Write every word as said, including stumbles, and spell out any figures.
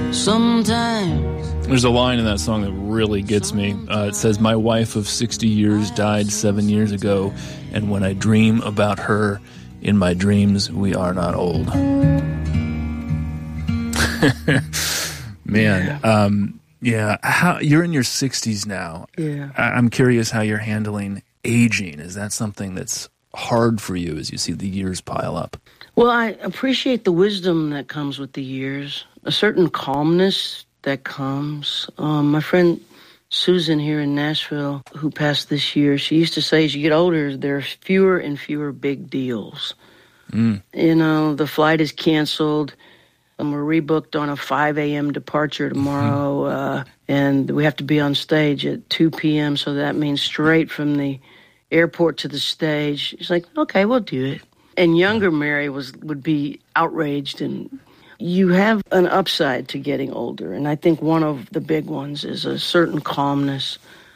Sometimes. There's a line in that song that really gets me. Uh, it says, "My wife of sixty years died seven years ago, and when I dream about her, in my dreams, we are not old." Man, yeah. Um, yeah. How, you're in your sixties now. Yeah. I, I'm curious how you're handling aging. Is that something that's hard for you as you see the years pile up? Well, I appreciate the wisdom that comes with the years, a certain calmness that comes. Um, my friend Susan here in Nashville, who passed this year, she used to say as you get older, there's fewer and fewer big deals. Mm. You know, the flight is canceled, and we're rebooked on a five a.m. departure tomorrow, uh, and we have to be on stage at two p.m., so that means straight from the airport to the stage. She's like, okay, we'll do it. And younger Mary was would be outraged, and you have an upside to getting older. And I think one of the big ones is a certain calmness,